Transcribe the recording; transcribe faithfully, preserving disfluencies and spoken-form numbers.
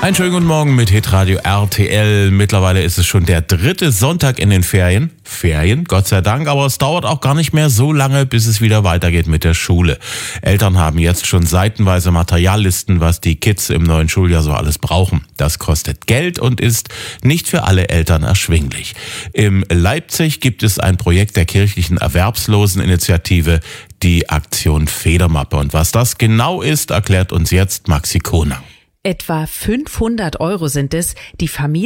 Einen schönen guten Morgen mit Hitradio R T L. Mittlerweile ist es schon der dritte Sonntag in den Ferien. Ferien, Gott sei Dank, aber es dauert auch gar nicht mehr so lange, bis es wieder weitergeht mit der Schule. Eltern haben jetzt schon seitenweise Materiallisten, was die Kids im neuen Schuljahr so alles brauchen. Das kostet Geld und ist nicht für alle Eltern erschwinglich. In Leipzig gibt es ein Projekt der kirchlichen Erwerbsloseninitiative, die Aktion Federmappe. Und was das genau ist, erklärt uns jetzt Maxi Kohner. Etwa fünfhundert Euro sind es, die Familie